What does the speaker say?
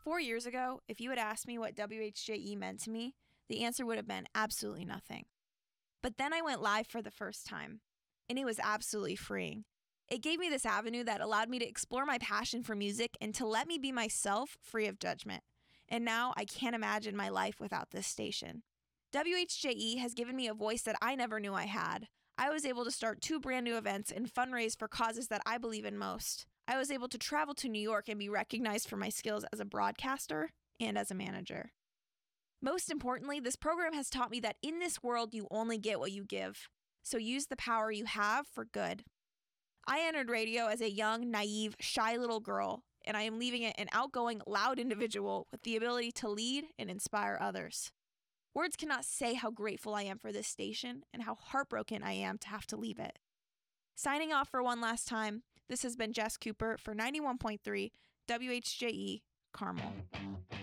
4 years ago, if you had asked me what WHJE meant to me, the answer would have been absolutely nothing. But then I went live for the first time, and it was absolutely freeing. It gave me this avenue that allowed me to explore my passion for music and to let me be myself, free of judgment. And now I can't imagine my life without this station. WHJE has given me a voice that I never knew I had. I was able to start 2 brand new events and fundraise for causes that I believe in most. I was able to travel to New York and be recognized for my skills as a broadcaster and as a manager. Most importantly, this program has taught me that in this world, you only get what you give. So use the power you have for good. I entered radio as a young, naive, shy little girl, and I am leaving it an outgoing, loud individual with the ability to lead and inspire others. Words cannot say how grateful I am for this station and how heartbroken I am to have to leave it. Signing off for one last time, this has been Jess Cooper for 91.3 WHJE Carmel.